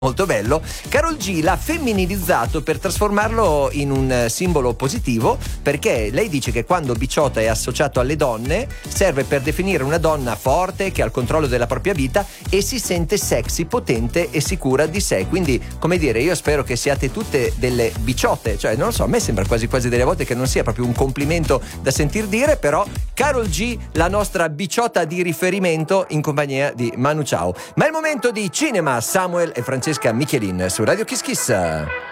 molto bello. Karol G l'ha femminilizzato per trasformarlo in un simbolo positivo, perché lei dice che quando Bicciota è associato alle donne serve per definire una donna forte che ha il controllo della propria vita e si sente sexy, potente e sicura di sé. Quindi, come dire, io spero che siate tutte delle bicciotte, cioè non lo so, a me sembra quasi delle volte che non sia proprio un complimento da sentir dire, però Karol G, la nostra bicciotta di riferimento in compagnia di Manu Chao. Ma è il momento di cinema, Samuel e Francesca Michelin su Radio Kiss Kiss.